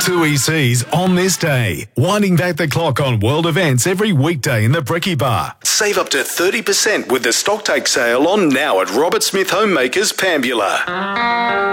Two ECs on this day. Winding back the clock on world events every weekday in the Bricky Bar. Save up to 30% with the Stocktake sale on now at Robert Smith Homemakers, Pambula.